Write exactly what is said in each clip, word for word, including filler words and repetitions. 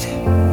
need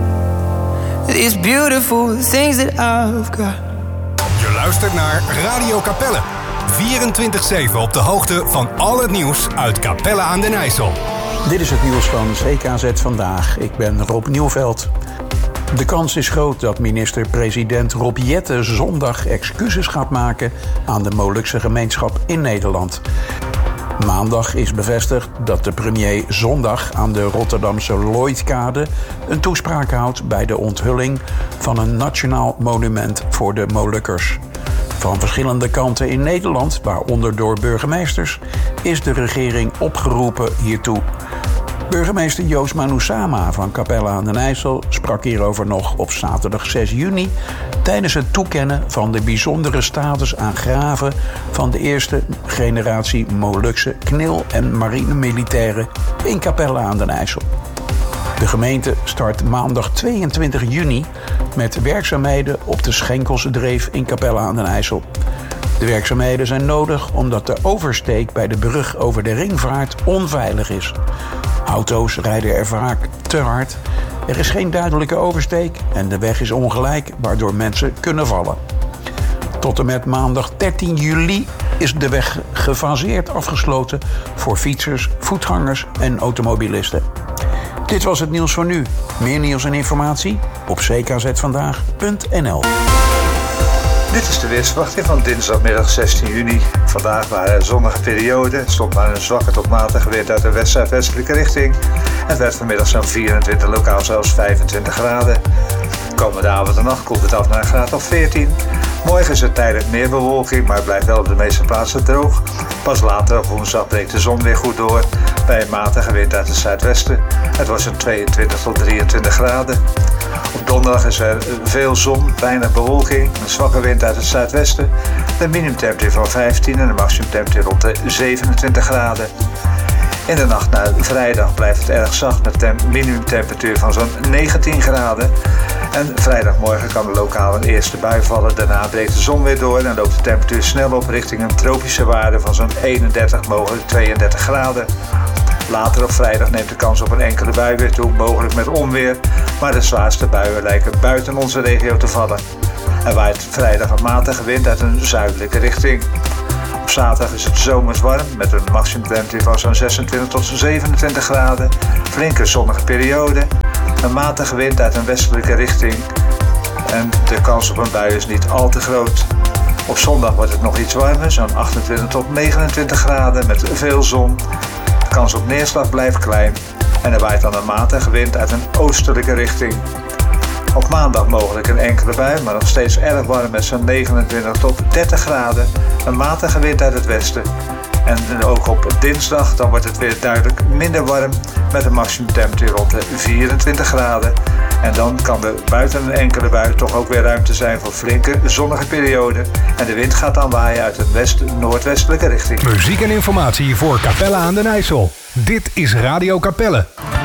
these beautiful things that I've got. Je luistert naar Radio Capelle. vierentwintig zeven op de hoogte van al het nieuws uit Capelle aan den IJssel. Dit is het nieuws van C K Z Vandaag. Ik ben Rob Nieuwveld. De kans is groot dat minister-president Rob Jetten zondag excuses gaat maken aan de Molukse gemeenschap in Nederland. Maandag is bevestigd dat de premier zondag aan de Rotterdamse Lloydkade een toespraak houdt bij de onthulling van een nationaal monument voor de Molukkers. Van verschillende kanten in Nederland, waaronder door burgemeesters, is de regering opgeroepen hiertoe. Burgemeester Joost Manoussama van Capelle aan den IJssel sprak hierover nog op zaterdag zes juni... tijdens het toekennen van de bijzondere status aan graven van de eerste generatie Molukse knil- en marinemilitairen in Capelle aan den IJssel. De gemeente start maandag tweeëntwintig juni met werkzaamheden op de Schenkelsdreef in Capelle aan den IJssel. De werkzaamheden zijn nodig omdat de oversteek bij de brug over de Ringvaart onveilig is. Auto's rijden er vaak te hard, er is geen duidelijke oversteek en de weg is ongelijk, waardoor mensen kunnen vallen. Tot en met maandag dertien juli is de weg gefaseerd afgesloten voor fietsers, voetgangers en automobilisten. Dit was het nieuws voor nu. Meer nieuws en informatie op c k z vandaag punt n l. Dit is de weersverwachting van dinsdagmiddag zestien juni. Vandaag waren er zonnige perioden. Het stond maar een zwakke tot matige wind uit de west-zuidwestelijke richting. Het werd vanmiddag zo'n vierentwintig, lokaal zelfs vijfentwintig graden. Komende avond en nacht koelt het af naar een graad of veertien. Morgen is er tijdelijk meer bewolking, maar het blijft wel op de meeste plaatsen droog. Pas later op woensdag breekt de zon weer goed door bij een matige wind uit het zuidwesten. Het was zo'n tweeëntwintig tot drieëntwintig graden. Op donderdag is er veel zon, weinig bewolking, een zwakke wind uit het zuidwesten. De minimumtemperatuur van vijftien en de maximumtemperatuur rond de zevenentwintig graden. In de nacht naar vrijdag blijft het erg zacht met een minimumtemperatuur van zo'n negentien graden. En vrijdagmorgen kan er lokaal een eerste bui vallen. Daarna breekt de zon weer door en loopt de temperatuur snel op richting een tropische waarde van zo'n eenendertig, mogelijk tweeëndertig graden. Later op vrijdag neemt de kans op een enkele bui weer toe, mogelijk met onweer. Maar de zwaarste buien lijken buiten onze regio te vallen. Er waait vrijdag een matige wind uit een zuidelijke richting. Op zaterdag is het zomers warm met een maximumtemperatuur van zo'n zesentwintig tot zevenentwintig graden. Flinke zonnige periode. Een matige wind uit een westelijke richting. En de kans op een bui is niet al te groot. Op zondag wordt het nog iets warmer, zo'n achtentwintig tot negenentwintig graden met veel zon. De kans op neerslag blijft klein. En er waait dan een matige wind uit een oostelijke richting. Op maandag mogelijk een enkele bui, maar nog steeds erg warm met zo'n negenentwintig tot dertig graden. Een matige wind uit het westen. En ook op dinsdag dan wordt het weer duidelijk minder warm met een maximumtemperatuur rond de vierentwintig graden. En dan kan er buiten een enkele bui toch ook weer ruimte zijn voor flinke zonnige perioden. En de wind gaat dan waaien uit een west-noordwestelijke richting. Muziek en informatie voor Capelle aan den IJssel. Dit is Radio Capelle.